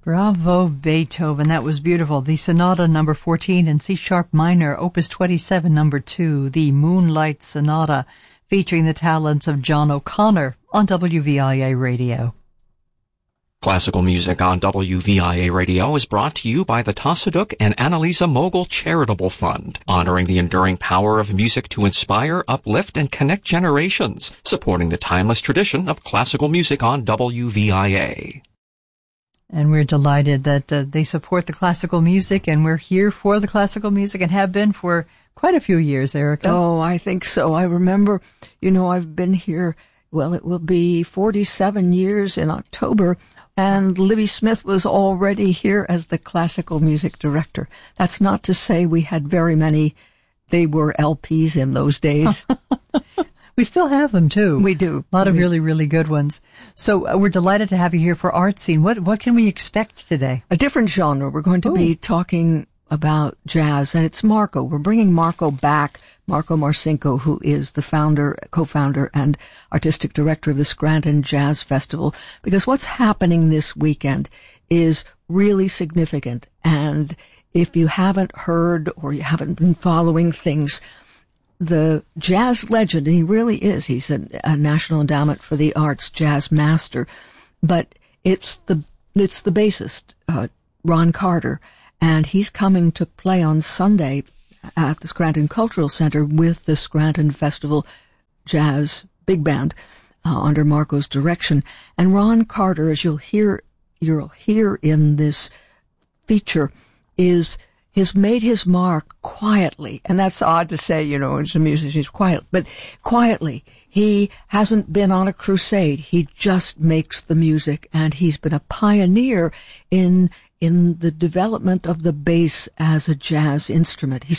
Bravo, Beethoven. That was beautiful. The Sonata number 14 in C-sharp minor, Opus 27, number 2, the Moonlight Sonata, featuring the talents of John O'Connor on WVIA Radio. Classical music on WVIA Radio is brought to you by the Tasaduk and Annalisa Mogul Charitable Fund, honoring the enduring power of music to inspire, uplift, and connect generations, supporting the timeless tradition of classical music on WVIA. And we're delighted that they support the classical music, and we're here for the classical music and have been for quite a few years, Erica. Oh, I think so. I remember, I've been here, it will be 47 years in October, and Libby Smith was already here as the classical music director. That's not to say we had very many, they were LPs in those days. We still have them, too. We do. A lot of really, really good ones. So we're delighted to have you here for Art Scene. What can we expect today? A different genre. We're going to be talking about jazz, and it's Marco. We're bringing Marco back, Marco Marcinko, who is the founder, co-founder, and artistic director of the Scranton Jazz Festival, because what's happening this weekend is really significant. And if you haven't heard or you haven't been following things, the jazz legend, and he really is, he's a National Endowment for the Arts jazz master, but it's the bassist, Ron Carter, and he's coming to play on Sunday at the Scranton Cultural Center with the Scranton Festival Jazz Big Band under Marco's direction. And Ron Carter, as you'll hear in this feature, has made his mark quietly, and that's odd to say, as a musician, he's quiet, but quietly. He hasn't been on a crusade. He just makes the music, and he's been a pioneer in the development of the bass as a jazz instrument. He's